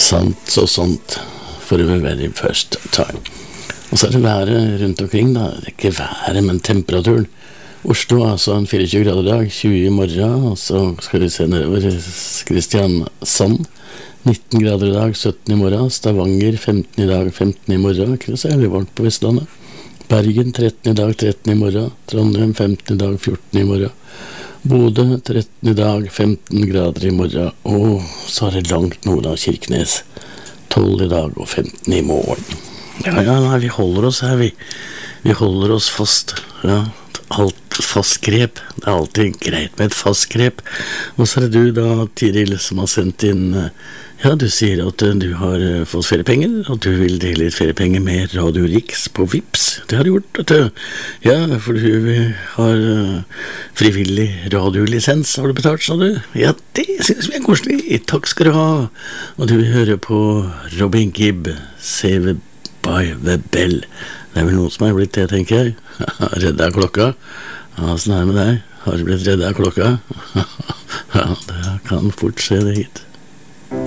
Sant og sånt, for the very first time. Og så det været rundt omkring da, det ikke været, men temperaturen. Oslo altså en 24 grader dag, 20 i morgen, og så skal vi se nedover Kristiansand, 19 grader i dag, 17 i morgen, Stavanger 15 i dag, 15 i morgen, ikke så jævlig varmt på Vestlandet. Bergen 13 i dag, 13 i morgen, Trondheim 15 i dag, 14 i morgen, Bodø 13 i dag, 15 grader i morgen, og så det langt nord av Kirkenes, 12 i dag og 15 i morgen. Ja, nei, vi holder oss her, vi holder oss fast, ja, alt fast grep, det alltid greit med et fast grep. Og så det du da, Tiril, som har sendt inn, ja, du sier at du har fått feriepenger, og du vil dele litt feriepenger med Radio Riks på Vips. Det har du gjort, vet du. Ja, for du har frivillig radiolisens, har du betalt, sa du? Ja, det synes vi koselig. Takk skal du ha. Og du vil høre på Robin Gibb, Save by the Bell. Det vel noen som har blitt det, tenker jeg. Reddet av klokka. Ja, sånn med deg. Har du blitt reddet av klokka? Ja, det kan fort skje det hit.